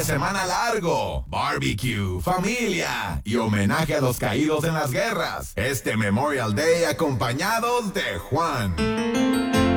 semana largo, barbecue, familia y homenaje a los caídos en las guerras. Este Memorial Day acompañados de Juan.